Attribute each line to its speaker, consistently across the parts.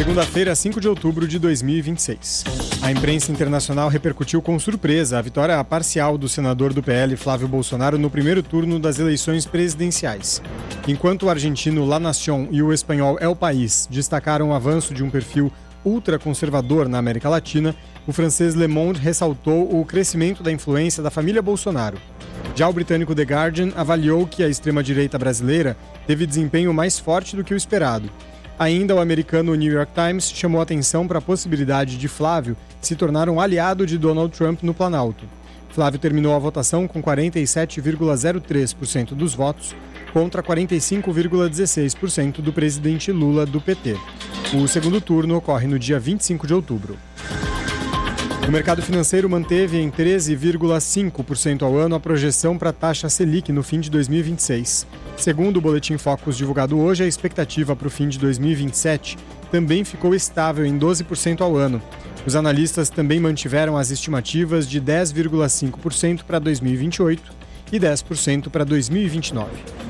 Speaker 1: Segunda-feira, 5 de outubro de 2026. A imprensa internacional repercutiu com surpresa a vitória parcial do senador do PL, Flávio Bolsonaro, no primeiro turno das eleições presidenciais. Enquanto o argentino La Nación e o espanhol El País destacaram o avanço de um perfil ultraconservador na América Latina, o francês Le Monde ressaltou o crescimento da influência da família Bolsonaro. Já o britânico The Guardian avaliou que a extrema-direita brasileira teve desempenho mais forte do que o esperado. Ainda o americano New York Times chamou atenção para a possibilidade de Flávio se tornar um aliado de Donald Trump no Planalto. Flávio terminou a votação com 47,03% dos votos, contra 45,16% do presidente Lula do PT. O segundo turno ocorre no dia 25 de outubro. O mercado financeiro manteve em 13,5% ao ano a projeção para a taxa Selic no fim de 2026. Segundo o Boletim Focus divulgado hoje, a expectativa para o fim de 2027 também ficou estável em 12% ao ano. Os analistas também mantiveram as estimativas de 10,5% para 2028 e 10% para 2029.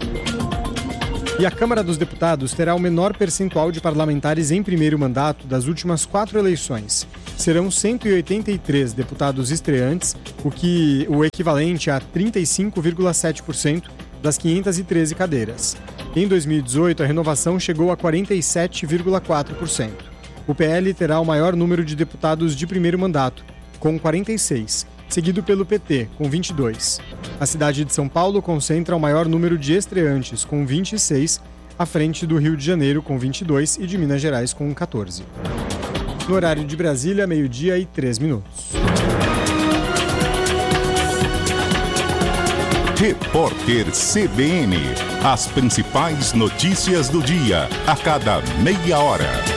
Speaker 1: E a Câmara dos Deputados terá o menor percentual de parlamentares em primeiro mandato das últimas 4 eleições. Serão 183 deputados estreantes, o equivalente a 35,7% das 513 cadeiras. Em 2018, a renovação chegou a 47,4%. O PL terá o maior número de deputados de primeiro mandato, com 46, seguido pelo PT, com 22. A cidade de São Paulo concentra o maior número de estreantes, com 26, à frente do Rio de Janeiro, com 22, e de Minas Gerais, com 14. No horário de Brasília, 12:03.
Speaker 2: Repórter CBN. As principais notícias do dia, a cada meia hora.